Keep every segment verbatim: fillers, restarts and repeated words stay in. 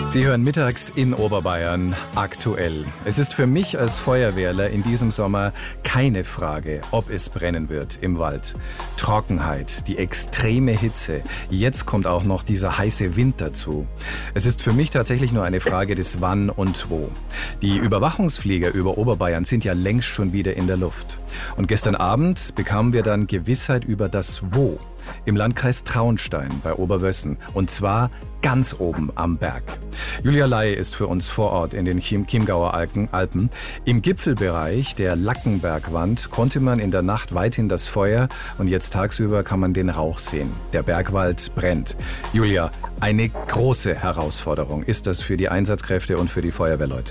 Sie hören mittags in Oberbayern aktuell. Es ist für mich als Feuerwehrler in diesem Sommer keine Frage, ob es brennen wird im Wald. Trockenheit, die extreme Hitze, jetzt kommt auch noch dieser heiße Wind dazu. Es ist für mich tatsächlich nur eine Frage des Wann und Wo. Die Überwachungsflieger über Oberbayern sind ja längst schon wieder in der Luft. Und gestern Abend bekamen wir dann Gewissheit über das Wo. Im Landkreis Traunstein bei Oberwössen. Und zwar ganz oben am Berg. Julia Ley ist für uns vor Ort in den Chiem- Chiemgauer Alpen. Im Gipfelbereich der Lackenbergwand konnte man in der Nacht weithin das Feuer und jetzt tagsüber kann man den Rauch sehen. Der Bergwald brennt. Julia, eine große Herausforderung ist das für die Einsatzkräfte und für die Feuerwehrleute.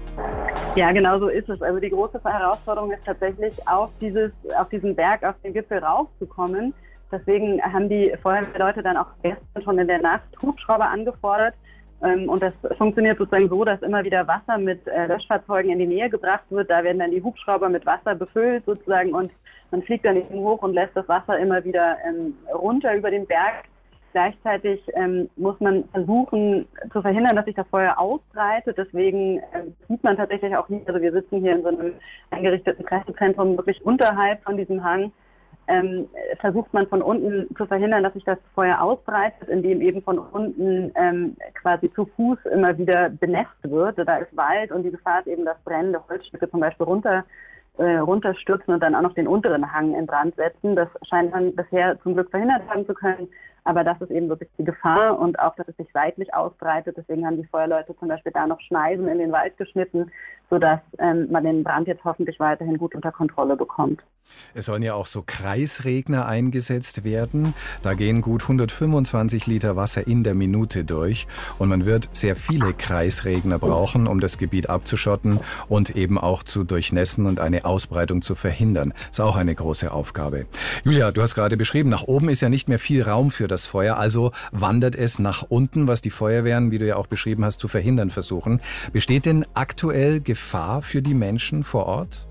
Ja, genau so ist es. Also die große Herausforderung ist tatsächlich, auf, dieses, auf diesen Berg, auf den Gipfel raufzukommen. Deswegen haben die Feuerwehrleute dann auch gestern schon in der Nacht Hubschrauber angefordert. Und das funktioniert sozusagen so, dass immer wieder Wasser mit Löschfahrzeugen in die Nähe gebracht wird. Da werden dann die Hubschrauber mit Wasser befüllt sozusagen und man fliegt dann eben hoch und lässt das Wasser immer wieder runter über den Berg. Gleichzeitig ähm, muss man versuchen zu verhindern, dass sich das Feuer ausbreitet. Deswegen ähm, sieht man tatsächlich auch hier, also wir sitzen hier in so einem eingerichteten Pressezentrum wirklich unterhalb von diesem Hang. Ähm, versucht man von unten zu verhindern, dass sich das Feuer ausbreitet, indem eben von unten ähm, quasi zu Fuß immer wieder benässt wird. Da ist Wald und die Gefahr ist eben, dass brennende Holzstücke zum Beispiel runter, äh, runterstürzen und dann auch noch den unteren Hang in Brand setzen. Das scheint man bisher zum Glück verhindert haben zu können. Aber das ist eben wirklich die Gefahr und auch, dass es sich seitlich ausbreitet. Deswegen haben die Feuerleute zum Beispiel da noch Schneisen in den Wald geschnitten, sodass ähm, man den Brand jetzt hoffentlich weiterhin gut unter Kontrolle bekommt. Es sollen ja auch so Kreisregner eingesetzt werden. Da gehen gut hundertfünfundzwanzig Liter Wasser in der Minute durch. Und man wird sehr viele Kreisregner brauchen, um das Gebiet abzuschotten und eben auch zu durchnässen und eine Ausbreitung zu verhindern. Das ist auch eine große Aufgabe. Julia, du hast gerade beschrieben, nach oben ist ja nicht mehr viel Raum für das Feuer. Also wandert es nach unten, was die Feuerwehren, wie du ja auch beschrieben hast, zu verhindern versuchen. Besteht denn aktuell Gefahr für die Menschen vor Ort?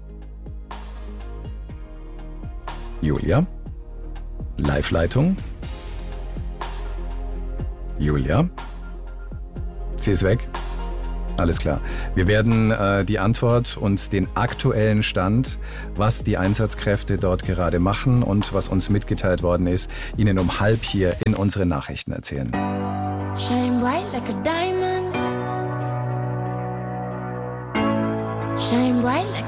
Julia? Live-Leitung? Julia? Sie ist weg? Alles klar. Wir werden äh, die Antwort und den aktuellen Stand, was die Einsatzkräfte dort gerade machen und was uns mitgeteilt worden ist, Ihnen um halb hier in unseren Nachrichten erzählen. Shine bright like a diamond. Shine bright like